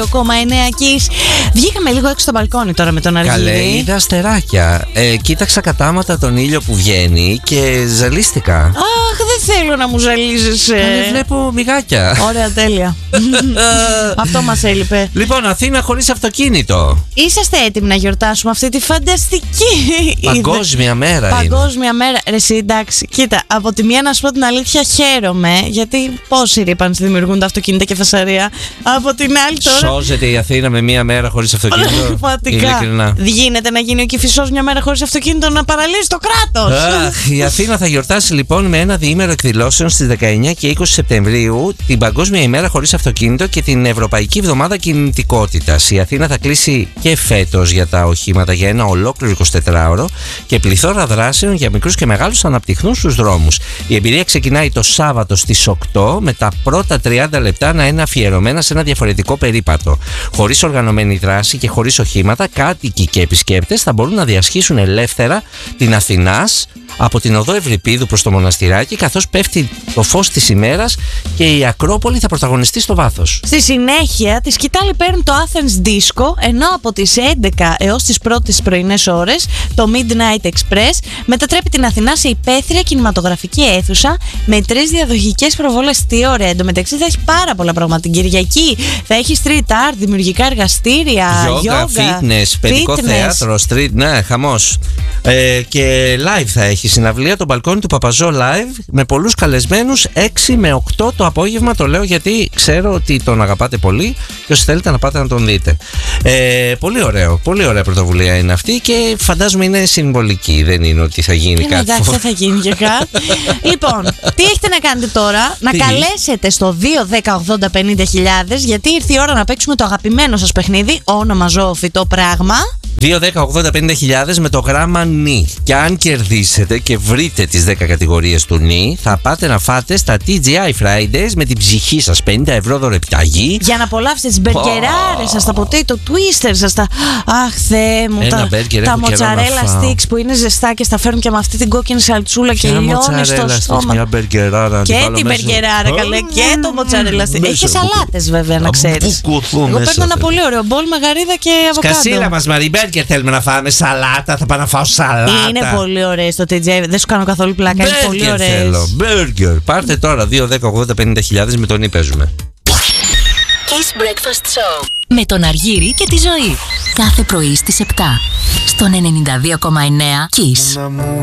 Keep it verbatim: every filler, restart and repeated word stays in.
εννιά εννέα Kiss. Βγήκαμε λίγο έξω στο μπαλκόνι τώρα με τον Αργύρη. Καλέ, είδα αστεράκια. Ε, κοίταξα κατάματα τον ήλιο που βγαίνει και ζαλίστηκα. Αχ, δεν θέλω να μου ζαλίζεσαι. Καλέ, βλέπω μυγάκια. Ωραία, τέλεια. Αυτό μας έλειπε. Λοιπόν, Αθήνα χωρίς αυτοκίνητο. Είσαστε έτοιμοι να γιορτάσουμε αυτή τη φανταστική Παγκόσμια μέρα είναι. Παγκόσμια μέρα. Ρε εσύ, εντάξει, κοίτα, από τη μία να σου πω την αλήθεια, χαίρομαι. Γιατί πόσοι ρήπανση δημιουργούν τα αυτοκίνητα και φασαρία. Από την άλλη τώρα. Σώζεται η Αθήνα με μία μέρα χωρίς αυτοκίνητο. Πραγματικά. Γίνεται να γίνει ο Κηφισός μια μέρα χωρίς αυτοκίνητο, να παραλύσει το κράτος. Αχ, η Αθήνα θα γιορτάσει λοιπόν με ένα διήμερο εκδηλώσεων στις δεκαεννιά και είκοσι Σεπτεμβρίου την Παγκόσμια ημέρα χωρίς αυτοκίνητο και την Ευρωπαϊκή Εβδομάδα Κινητικότητας. Η Αθήνα θα κλείσει και φέτος για τα οχήματα για ένα ολόκληρο εικοσιτετράωρο και πληθώρα δράσεων για μικρούς και μεγάλους θα αναπτυχθούν στους δρόμους. Η εμπειρία ξεκινάει το Σάββατο στις οκτώ με τα πρώτα τριάντα λεπτά να είναι αφιερωμένα σε ένα διαφορετικό περίπατο. Χωρίς οργανωμένη δράση και χωρίς οχήματα, κάτοικοι και επισκέπτες θα μπορούν να διασχίσουν ελεύθερα την Αθηνάς από την οδό Ευρυπίδου προς το Μοναστηράκι, καθώς πέφτει το φως της ημέρας και η Ακρόπολη θα πρωταγωνιστεί στο βάθος. Στη συνέχεια, τη σκητάλη παίρνουν το Athens Disco, ενώ από τις έντεκα έως τις πρώτες πρωινές ώρες το Midnight Express μετατρέπει την Αθηνά σε υπαίθρια κινηματογραφική αίθουσα με τρεις διαδοχικές προβολές. Τι ωραία! Εν τω μεταξύ θα έχει πάρα πολλά πράγματα. Την Κυριακή θα έχει street art, δημιουργικά εργαστήρια, yoga, fitness, παιδικό fitness. θέατρο, street, ναι, χαμός. Ε, και live θα έχει συναυλία το μπαλκόνι του Παπαζό live με πολλούς καλεσμένους έξι με οκτώ το απόγευμα. Το λέω γιατί ξέρω ότι τον αγαπάτε πολύ και όσοι θέλετε να πάτε να τον δείτε. Ε, πολύ ωραίο, πολύ ωραία πρωτοβουλία είναι αυτή και φαντάζομαι είναι συμβολική, δεν είναι ότι θα γίνει είναι, κάτι. Εντάξει, δεν θα γίνει και κάτι. Λοιπόν, τι έχετε να κάνετε τώρα? Να τι? καλέσετε στο δύο δέκα ογδόντα πενήντα χιλιάδες, γιατί ήρθε η ώρα να παίξουμε το αγαπημένο σας παιχνίδι, όνομα, ζώο, φυτό, πράγμα. δύο δέκα ογδόντα πενήντα χιλιάδες με το γράμμα νι. Και αν κερδίσετε και βρείτε τις δέκα κατηγορίες του νι, θα πάτε να φάτε στα τι τζι άι Fridays με την ψυχή σας πενήντα ευρώ δωρεπιταγή. Για να απολαύσετε τις μπεργκεράρες σας, τα potato twisters σας, τα. Αχ, Θεέ μου, Ένα τα, μπέργκερ τα έχω καιρό να mozzarella φάω. sticks που είναι ζεστά και στα φέρνουν και με αυτή την κόκκινη σαλτσούλα και Ποια λιώνει στο mozzarella sticks, στόμα. μια μπεργκεράρα να Και βάλω την μέσα. μπεργκεράρα, καλέ, και το mozzarella stick. Έχει και σαλάτες βέβαια, να ξέρεις. Εγώ παίρνω ένα πολύ ωραίο μπολ με γαρίδα και αβοκάντο. Σκασίλα μας, Μαρή, μπέργκερ θέλουμε να φάμε, σαλάτα, θα πάω να φάω σαλάτα. Είναι πολύ ωραίες το τι τζι άι, δεν σου κάνω καθόλου πλάκα, είναι πολύ Μπέργκερ ωραίες. θέλω, μπέργκερ. Πάρτε τώρα δύο δέκα ογδόντα πενήντα χιλιάδες με τον νι παίζουμε. Kiss Breakfast Show με τον Αργύρη και τη Ζωή. Κάθε πρωί στις επτά στον ενενήντα δύο κόμμα εννέα Kiss.